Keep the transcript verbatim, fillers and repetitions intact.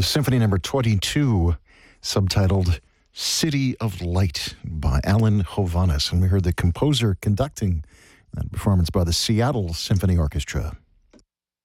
the Symphony Number twenty-two, subtitled City of Light by Alan Hovhaness. And we heard the composer conducting that performance by the Seattle Symphony Orchestra.